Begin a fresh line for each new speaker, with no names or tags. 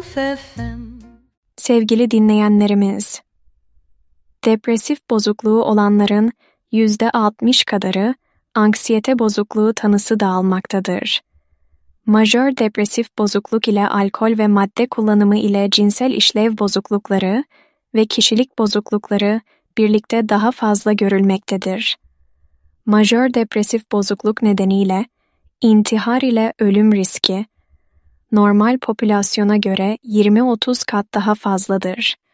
Sevgili dinleyenlerimiz, depresif bozukluğu olanların %60 kadarı anksiyete bozukluğu tanısı da almaktadır. Majör depresif bozukluk ile alkol ve madde kullanımı ile cinsel işlev bozuklukları ve kişilik bozuklukları birlikte daha fazla görülmektedir. Majör depresif bozukluk nedeniyle intihar ile ölüm riski normal popülasyona göre 20-30 kat daha fazladır.